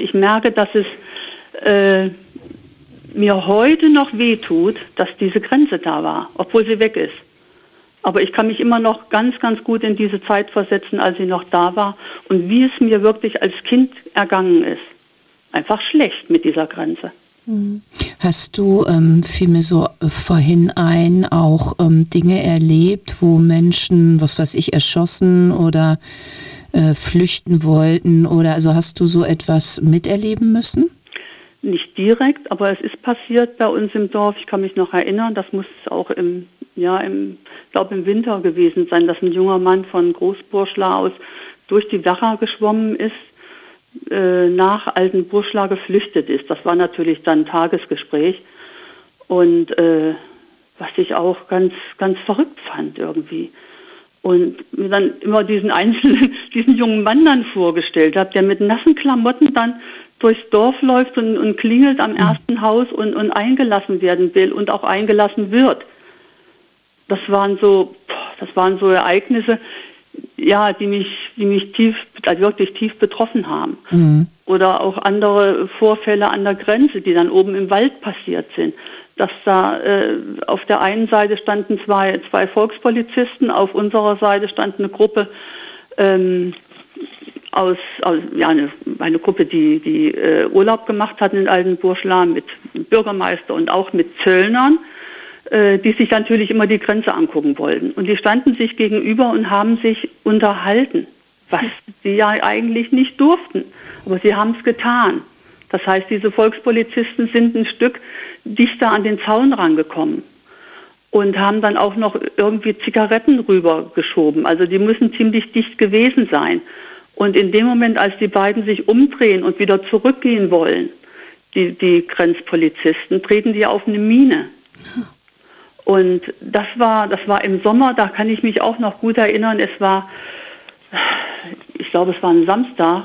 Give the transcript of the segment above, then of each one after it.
ich merke, dass es mir heute noch wehtut, dass diese Grenze da war, obwohl sie weg ist. Aber ich kann mich immer noch ganz, ganz gut in diese Zeit versetzen, als sie noch da war und wie es mir wirklich als Kind ergangen ist. Einfach schlecht mit dieser Grenze. Hast du, fiel mir so vorhin ein, auch Dinge erlebt, wo Menschen, was weiß ich, erschossen oder flüchten wollten? Oder also hast du so etwas miterleben müssen? Nicht direkt, aber es ist passiert bei uns im Dorf. Ich kann mich noch erinnern, das muss auch im Winter gewesen sein, dass ein junger Mann von Großburschla aus durch die Werra geschwommen ist, nach Altenburschla geflüchtet ist. Das war natürlich dann Tagesgespräch und was ich auch ganz, ganz verrückt fand irgendwie. Und mir dann immer diesen jungen Mann dann vorgestellt habe, der mit nassen Klamotten dann durchs Dorf läuft und klingelt am ersten Haus und eingelassen werden will und auch eingelassen wird. Das waren so Ereignisse, ja, die mich wirklich tief betroffen haben. Mhm. Oder auch andere Vorfälle an der Grenze, die dann oben im Wald passiert sind. Dass da auf der einen Seite standen zwei Volkspolizisten, auf unserer Seite stand eine Gruppe eine Gruppe, die Urlaub gemacht hat in Altenburschla mit Bürgermeister und auch mit Zöllnern, die sich natürlich immer die Grenze angucken wollten. Und die standen sich gegenüber und haben sich unterhalten, was sie ja eigentlich nicht durften. Aber sie haben es getan. Das heißt, diese Volkspolizisten sind ein Stück dichter an den Zaun rangekommen und haben dann auch noch irgendwie Zigaretten rübergeschoben. Also die müssen ziemlich dicht gewesen sein. Und in dem Moment, als die beiden sich umdrehen und wieder zurückgehen wollen, die Grenzpolizisten, treten die auf eine Mine. Und das war im Sommer, da kann ich mich auch noch gut erinnern, ich glaube, es war ein Samstag,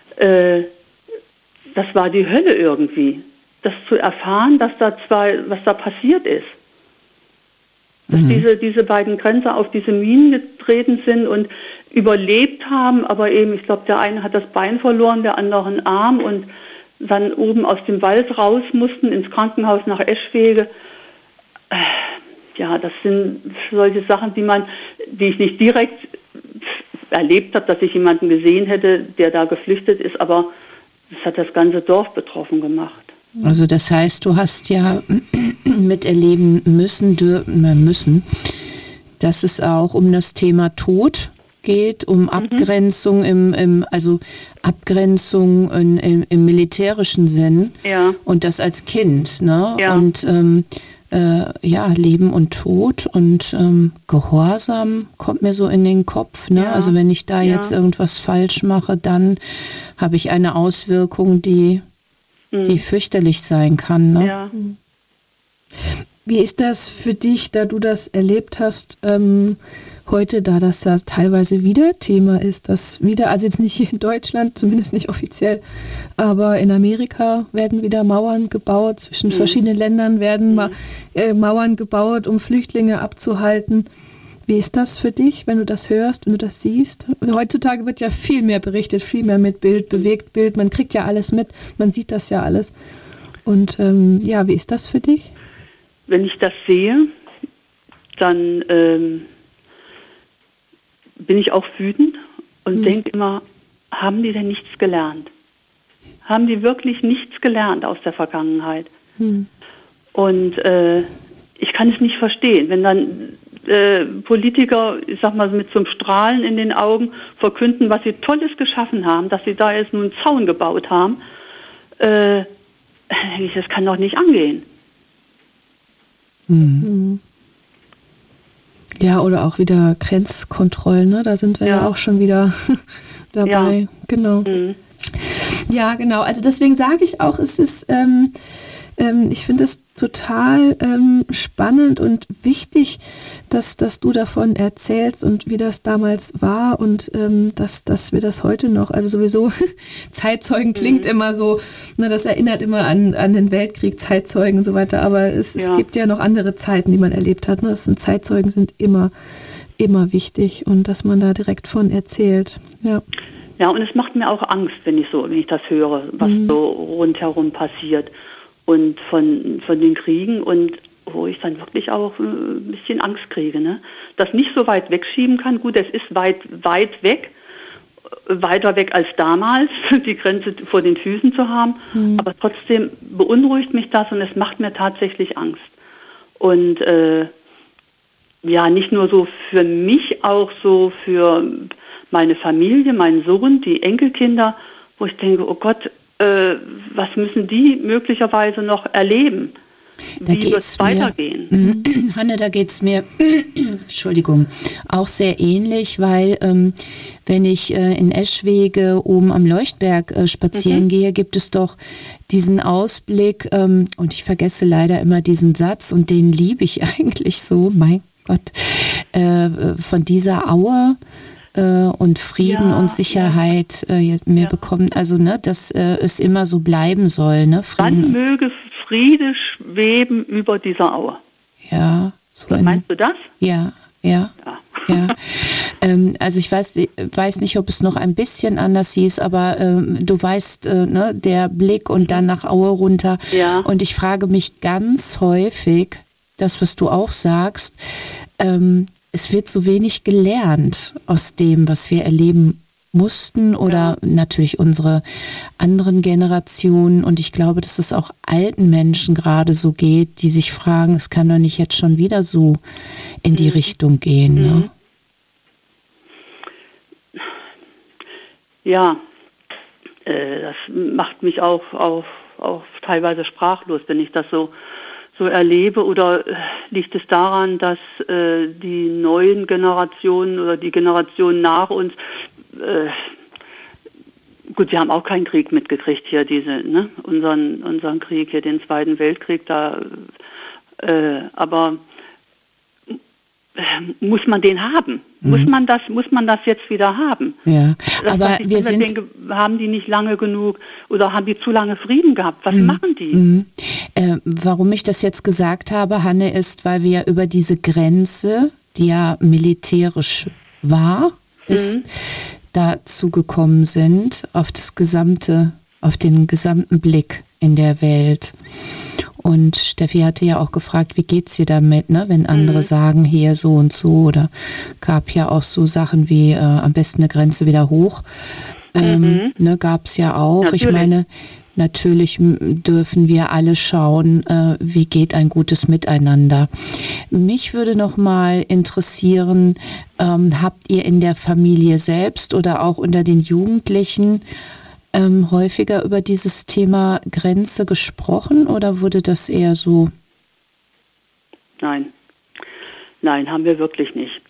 das war die Hölle irgendwie, das zu erfahren, was da passiert ist. Dass diese beiden Grenzer auf diese Minen getreten sind und überlebt haben, aber eben, ich glaube, der eine hat das Bein verloren, der andere einen Arm und dann oben aus dem Wald raus mussten, ins Krankenhaus nach Eschwege. Ja, das sind solche Sachen, die ich nicht direkt erlebt habe, dass ich jemanden gesehen hätte, der da geflüchtet ist, aber das hat das ganze Dorf betroffen gemacht. Also das heißt, du hast ja miterleben müssen, dass es auch um das Thema Tod geht, um Abgrenzung Abgrenzung im militärischen Sinn, ja. Und das als Kind, ne? Ja. Und Leben und Tod und Gehorsam kommt mir so in den Kopf, ne? Ja. Also wenn ich da jetzt irgendwas falsch mache, dann habe ich eine Auswirkung, die fürchterlich sein kann, ne? Ja. Wie ist das für dich, da du das erlebt hast, heute, da das ja teilweise wieder Thema ist, also jetzt nicht hier in Deutschland, zumindest nicht offiziell, aber in Amerika werden wieder Mauern gebaut, zwischen verschiedenen Ländern werden Mauern gebaut, um Flüchtlinge abzuhalten. Wie ist das für dich, wenn du das hörst, wenn du das siehst? Heutzutage wird ja viel mehr berichtet, viel mehr mit Bild, Bewegtbild, man kriegt ja alles mit, man sieht das ja alles. Und wie ist das für dich? Wenn ich das sehe, dann bin ich auch wütend und denke immer, haben die denn nichts gelernt? Haben die wirklich nichts gelernt aus der Vergangenheit? Und ich kann es nicht verstehen, wenn dann Politiker, ich sag mal, mit so einem Strahlen in den Augen verkünden, was sie Tolles geschaffen haben, dass sie da jetzt nur einen Zaun gebaut haben, das kann doch nicht angehen. Ja, oder auch wieder Grenzkontrollen, ne? Da sind wir ja auch schon wieder dabei. Ja. Genau. Ja, genau. Also deswegen sage ich auch, es ist, ich finde es total spannend und wichtig, dass du davon erzählst und wie das damals war und dass wir das heute noch, also sowieso Zeitzeugen klingt immer so, ne, das erinnert immer an den Weltkrieg, Zeitzeugen und so weiter, aber es gibt ja noch andere Zeiten, die man erlebt hat. Ne? Zeitzeugen sind immer wichtig und dass man da direkt von erzählt. Ja. Ja, und es macht mir auch Angst, wenn ich das höre, was so rundherum passiert und von den Kriegen und wo ich dann wirklich auch ein bisschen Angst kriege, ne? Das nicht so weit wegschieben kann. Gut, es ist weit weg, weiter weg als damals, die Grenze vor den Füßen zu haben, aber trotzdem beunruhigt mich das und es macht mir tatsächlich Angst. Und ja, nicht nur so für mich, auch so für meine Familie, meinen Sohn, die Enkelkinder, wo ich denke, oh Gott, was müssen die möglicherweise noch erleben? Wie wird es weitergehen? Hanne, da geht es mir, Entschuldigung, auch sehr ähnlich, weil wenn ich in Eschwege oben am Leuchtberg spazieren gehe, gibt es doch diesen Ausblick, und ich vergesse leider immer diesen Satz und den liebe ich eigentlich so, mein Gott, von dieser Aue und Frieden und Sicherheit mir bekommen, also ne, dass es immer so bleiben soll. Ne? Frieden. Dann möge Friede schweben über dieser Aue. Ja. So meinst du das? Ja. Also ich weiß nicht, ob es noch ein bisschen anders hieß, aber du weißt, ne, der Blick und dann nach Aue runter. Ja. Und ich frage mich ganz häufig, das, was du auch sagst, es wird so wenig gelernt aus dem, was wir erleben mussten oder natürlich unsere anderen Generationen. Und ich glaube, dass es auch alten Menschen gerade so geht, die sich fragen, es kann doch nicht jetzt schon wieder so in die Richtung gehen. Ne? Ja, das macht mich auch teilweise sprachlos, wenn ich das so erlebe, oder liegt es daran, dass die neuen Generationen oder die Generationen nach uns, gut, wir haben auch keinen Krieg mitgekriegt hier, unseren Krieg hier, den Zweiten Weltkrieg, aber muss man den haben? Muss man das jetzt wieder haben? Ja, aber wir sind... denke, haben die nicht lange genug oder haben die zu lange Frieden gehabt? Was machen die? Warum ich das jetzt gesagt habe, Hanne, ist, weil wir über diese Grenze, die ja militärisch ist, dazu gekommen sind, auf den gesamten Blick in der Welt. Und Steffi hatte ja auch gefragt, wie geht's dir damit, ne? Wenn andere sagen, hier so und so, oder gab ja auch so Sachen wie am besten eine Grenze wieder hoch. Ne, gab's ja auch. Natürlich. Ich meine, natürlich dürfen wir alle schauen, wie geht ein gutes Miteinander. Mich würde noch mal interessieren, habt ihr in der Familie selbst oder auch unter den Jugendlichen häufiger über dieses Thema Grenze gesprochen oder wurde das eher so? Nein, haben wir wirklich nicht.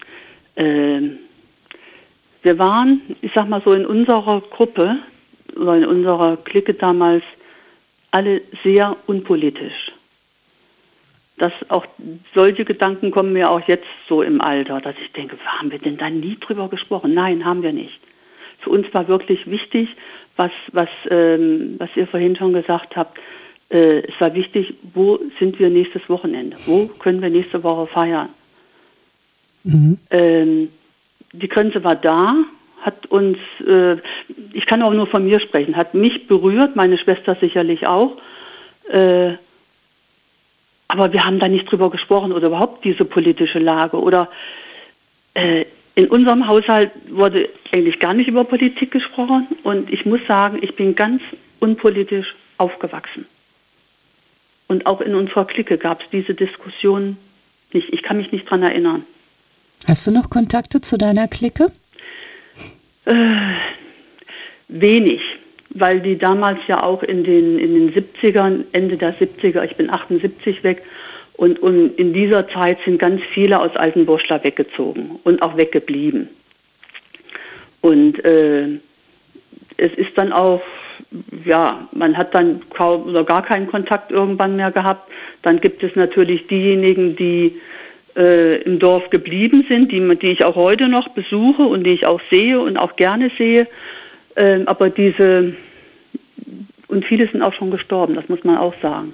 Wir waren, ich sag mal so, in unserer Gruppe oder in unserer Clique damals alle sehr unpolitisch. Auch solche Gedanken kommen mir auch jetzt so im Alter, dass ich denke, haben wir denn da nie drüber gesprochen? Nein, haben wir nicht. Für uns war wirklich wichtig, was ihr vorhin schon gesagt habt, es war wichtig, wo sind wir nächstes Wochenende? Wo können wir nächste Woche feiern? Die Grenze war da, hat uns, ich kann auch nur von mir sprechen, hat mich berührt, meine Schwester sicherlich auch, aber wir haben da nicht drüber gesprochen oder überhaupt diese politische Lage oder in unserem Haushalt wurde eigentlich gar nicht über Politik gesprochen und ich muss sagen, ich bin ganz unpolitisch aufgewachsen. Und auch in unserer Clique gab es diese Diskussion nicht. Ich kann mich nicht dran erinnern. Hast du noch Kontakte zu deiner Clique? Wenig, weil die damals ja auch in den 70ern, Ende der 70er, ich bin 78 weg, und in dieser Zeit sind ganz viele aus Altenburschla weggezogen und auch weggeblieben. Und es ist dann auch, ja, man hat dann kaum oder gar keinen Kontakt irgendwann mehr gehabt. Dann gibt es natürlich diejenigen, die im Dorf geblieben sind, die ich auch heute noch besuche und die ich auch sehe und auch gerne sehe. Aber und viele sind auch schon gestorben, das muss man auch sagen.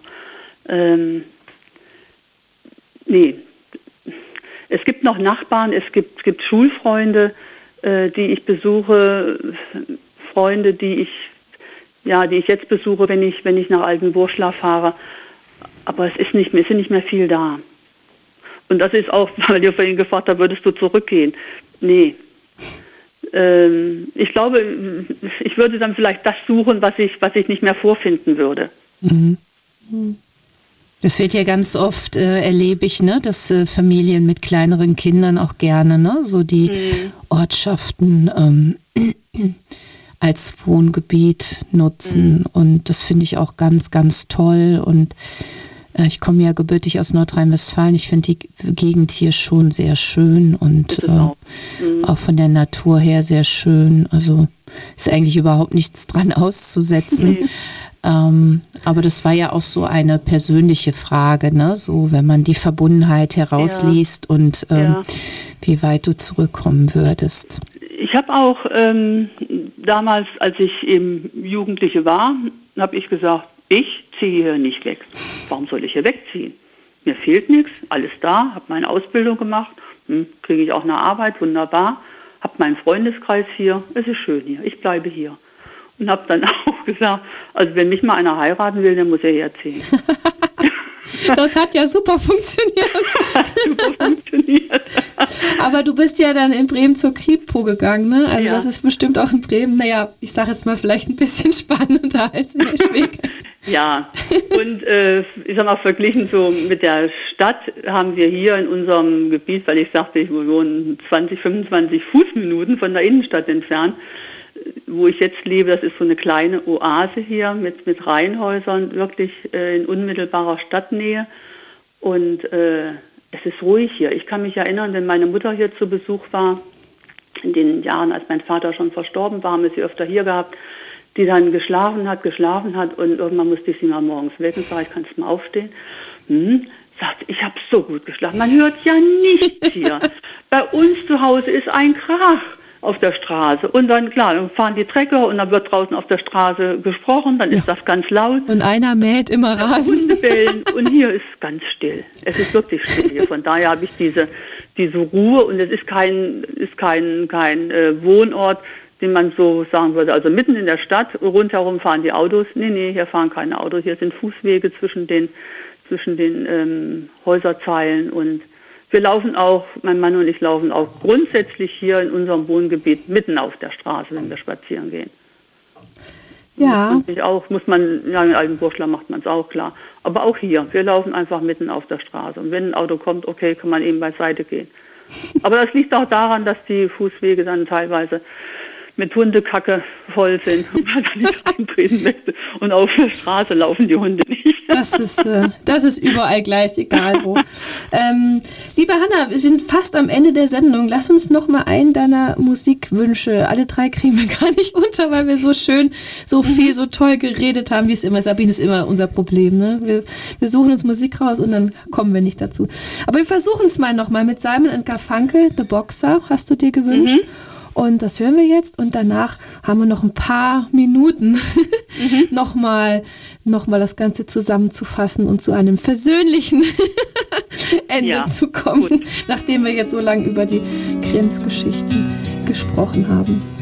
Nee, es gibt noch Nachbarn, es gibt Schulfreunde, die ich besuche, Freunde, die ich jetzt besuche, wenn ich nach Altenburschla fahre. Aber es sind nicht mehr viel da. Und das ist auch, weil ihr vorhin gefragt habt, würdest du zurückgehen? Nee. Ich glaube, ich würde dann vielleicht das suchen, was ich nicht mehr vorfinden würde. Mhm. Das wird ja ganz oft, erlebe ich, ne, dass Familien mit kleineren Kindern auch gerne, ne, so die Ortschaften als Wohngebiet nutzen. Und das finde ich auch ganz, ganz toll. Und ich komme ja gebürtig aus Nordrhein-Westfalen. Ich finde die Gegend hier schon sehr schön und auch von der Natur her sehr schön. Also ist eigentlich überhaupt nichts dran auszusetzen. Aber das war ja auch so eine persönliche Frage, ne? So, wenn man die Verbundenheit herausliest und wie weit du zurückkommen würdest. Ich habe auch damals, als ich eben Jugendliche war, habe ich gesagt, ich ziehe hier nicht weg. Warum soll ich hier wegziehen? Mir fehlt nichts, alles da, habe meine Ausbildung gemacht, kriege ich auch eine Arbeit, wunderbar, habe meinen Freundeskreis hier, es ist schön hier, ich bleibe hier. Und habe dann auch gesagt, also wenn mich mal einer heiraten will, dann muss er herziehen. Das hat ja super funktioniert. Aber du bist ja dann in Bremen zur Kripo gegangen, ne? Also das ist bestimmt auch in Bremen, naja, ich sage jetzt mal vielleicht ein bisschen spannender als in Eschwege. Ja, und ich sag mal, verglichen so mit der Stadt haben wir hier in unserem Gebiet, weil ich sagte, ich wohne 20, 25 Fußminuten von der Innenstadt entfernt, wo ich jetzt lebe, das ist so eine kleine Oase hier mit Reihenhäusern, wirklich in unmittelbarer Stadtnähe. Und es ist ruhig hier. Ich kann mich erinnern, wenn meine Mutter hier zu Besuch war, in den Jahren, als mein Vater schon verstorben war, haben wir sie öfter hier gehabt, die dann geschlafen hat und irgendwann musste ich sie mal morgens wecken und sage, kannst du mal aufstehen? Sagt, ich habe so gut geschlafen. Man hört ja nichts hier. Bei uns zu Hause ist ein Krach auf der Straße. Und dann, klar, dann fahren die Trecker und dann wird draußen auf der Straße gesprochen, dann ist das ganz laut. Und einer mäht immer Rasen. Hunde bellen und hier ist ganz still. Es ist wirklich still hier. Von daher habe ich diese Ruhe und es ist kein Wohnort, den man so sagen würde. Also mitten in der Stadt, rundherum fahren die Autos. Nee, hier fahren keine Autos. Hier sind Fußwege zwischen den Häuserzeilen und wir laufen auch, mein Mann und ich laufen auch grundsätzlich hier in unserem Wohngebiet mitten auf der Straße, wenn wir spazieren gehen. Ja. In Altenburschla macht man es auch, klar. Aber auch hier, wir laufen einfach mitten auf der Straße. Und wenn ein Auto kommt, okay, kann man eben beiseite gehen. Aber das liegt auch daran, dass die Fußwege dann teilweise mit Hundekacke voll sind und man da nicht reintreten möchte. Und auf der Straße laufen die Hunde nicht. Das ist überall gleich, egal wo. Liebe Hanna, wir sind fast am Ende der Sendung. Lass uns noch mal einen deiner Musikwünsche. Alle drei kriegen wir gar nicht unter, weil wir so schön, so viel, so toll geredet haben, wie es immer ist. Sabine, ist immer unser Problem. Ne? Wir suchen uns Musik raus und dann kommen wir nicht dazu. Aber wir versuchen es mal noch mal mit Simon & Garfunkel, The Boxer, hast du dir gewünscht. Und das hören wir jetzt und danach haben wir noch ein paar Minuten, nochmal das Ganze zusammenzufassen und zu einem versöhnlichen Ende zu kommen, nachdem wir jetzt so lange über die Grenzgeschichten gesprochen haben.